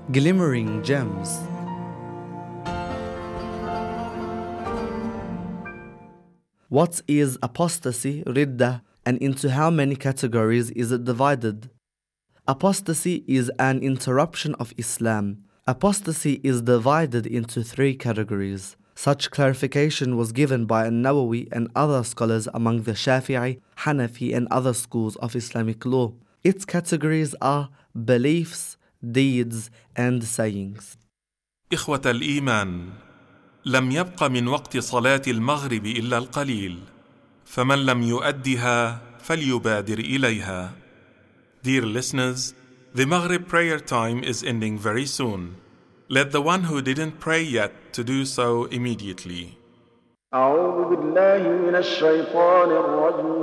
Glimmering gems. What is apostasy, ridda, and into how many categories is it divided? Apostasy is an interruption of Islam. Apostasy is divided into 3 categories. Such clarification was given by An-Nawawi and other scholars among the Shafi'i, Hanafi and other schools of Islamic law. Its categories are beliefs, deeds and sayings. إخوة الإيمان، لم يبق من وقت صلاة المغرب إلا القليل، فمن لم يؤدها فليبادر إليها. Dear listeners, the Maghrib prayer time is ending very soon. Let the one who didn't pray yet to do so immediately. أعوذ بالله من الشيطان الرجيم